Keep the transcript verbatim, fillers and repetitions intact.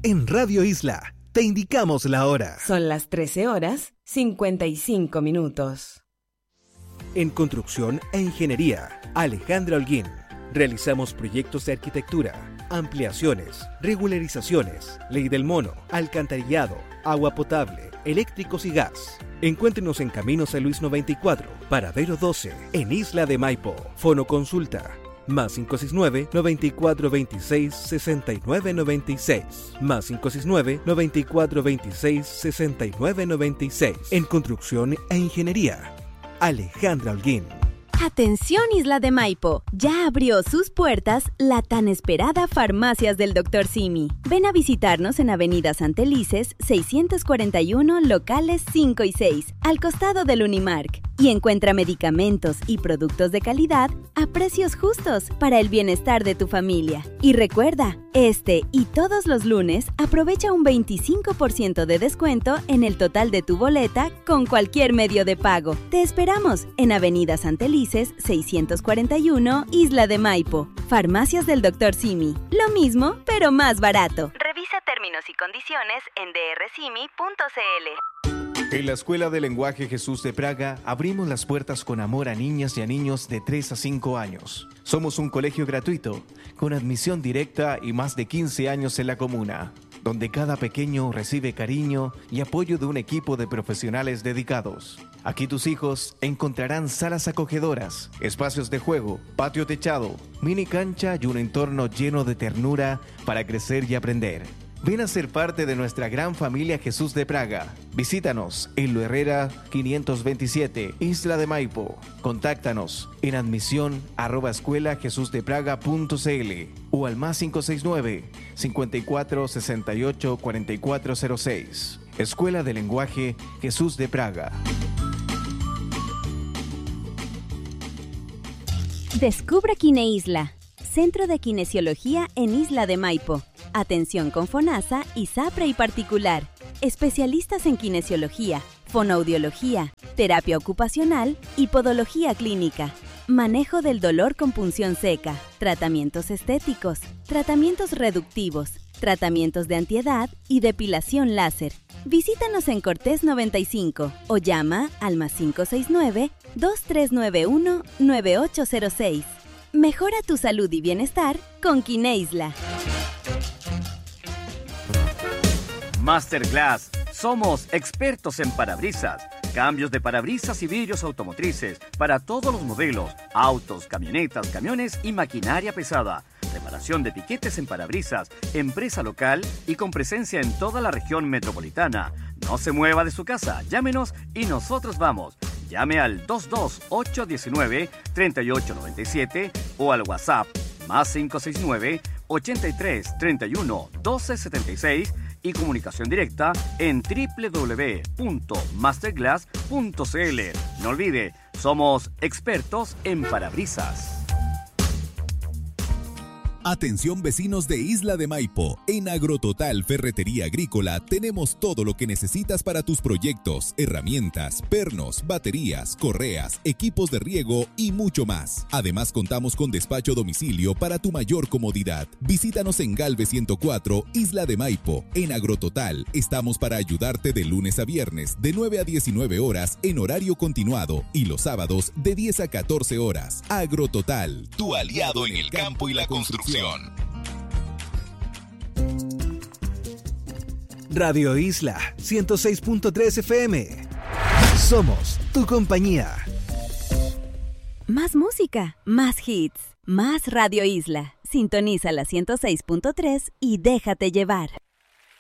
En Radio Isla, te indicamos la hora. Son las trece horas, cincuenta y cinco minutos. En Construcción e Ingeniería, Alejandra Holguín. Realizamos proyectos de arquitectura, ampliaciones, regularizaciones, ley del mono, alcantarillado, agua potable, eléctricos y gas. Encuéntrenos en Camino San Luis noventa y cuatro, Paradero doce, en Isla de Maipo. Fono consulta más cinco seis nueve, noventa y cuatro veintiséis, sesenta y nueve noventa y seis. Más cinco seis nueve, noventa y cuatro veintiséis, sesenta y nueve noventa y seis. En Construcción e Ingeniería, Alejandra Holguín. Atención Isla de Maipo, ya abrió sus puertas la tan esperada Farmacias del doctor Simi. Ven a visitarnos en Avenida Santelices, seiscientos cuarenta y uno, locales cinco y seis, al costado del Unimark. Y encuentra medicamentos y productos de calidad a precios justos para el bienestar de tu familia. Y recuerda, este y todos los lunes aprovecha un veinticinco por ciento de descuento en el total de tu boleta con cualquier medio de pago. Te esperamos en Avenida Santelices, seiscientos cuarenta y uno, Isla de Maipo. Farmacias del doctor Simi. Lo mismo, pero más barato. Revisa términos y condiciones en d r simi punto c l. En la Escuela de Lenguaje Jesús de Praga abrimos las puertas con amor a niñas y a niños de tres a cinco años. Somos un colegio gratuito, con admisión directa y más de quince años en la comuna, donde cada pequeño recibe cariño y apoyo de un equipo de profesionales dedicados. Aquí tus hijos encontrarán salas acogedoras, espacios de juego, patio techado, mini cancha y un entorno lleno de ternura para crecer y aprender. Ven a ser parte de nuestra gran familia Jesús de Praga. Visítanos en Lo Herrera quinientos veintisiete, Isla de Maipo. Contáctanos en admisión arroba escuela jesús de praga punto c l o al más cinco seis nueve, cincuenta y cuatro, sesenta y ocho, cuarenta y cuatro cero seis. Escuela de Lenguaje Jesús de Praga. Descubra Kineisla, Centro de Kinesiología en Isla de Maipo. Atención con FONASA y SAPRE y particular. Especialistas en kinesiología, fonoaudiología, terapia ocupacional y podología clínica. Manejo del dolor con punción seca, tratamientos estéticos, tratamientos reductivos, tratamientos de antiedad y depilación láser. Visítanos en Cortés noventa y cinco o llama al más cinco seis nueve, dos tres nueve uno, nueve ocho cero seis. Mejora tu salud y bienestar con Kineisla. Masterglass. Somos expertos en parabrisas. Cambios de parabrisas y vidrios automotrices para todos los modelos, autos, camionetas, camiones y maquinaria pesada. Reparación de piquetes en parabrisas, empresa local y con presencia en toda la región metropolitana. No se mueva de su casa, llámenos y nosotros vamos. Llame al dos dos ocho uno nueve, tres ocho nueve siete o al WhatsApp más cinco seis nueve, ochenta y tres, treinta y uno, doce setenta y seis y comunicación directa en doble u doble u doble u punto masterglass punto c l. No olvide, somos expertos en parabrisas. Atención vecinos de Isla de Maipo, en Agrototal Ferretería Agrícola tenemos todo lo que necesitas para tus proyectos, herramientas, pernos, baterías, correas, equipos de riego y mucho más. Además contamos con despacho a domicilio para tu mayor comodidad. Visítanos en Galvez ciento cuatro, Isla de Maipo. En Agrototal estamos para ayudarte de lunes a viernes de nueve a diecinueve horas en horario continuado y los sábados de diez a catorce horas. Agrototal, tu aliado en el campo y la construcción. Radio Isla ciento seis punto tres F M. Somos tu compañía. Más música, más hits, más Radio Isla. Sintoniza la ciento seis punto tres y déjate llevar.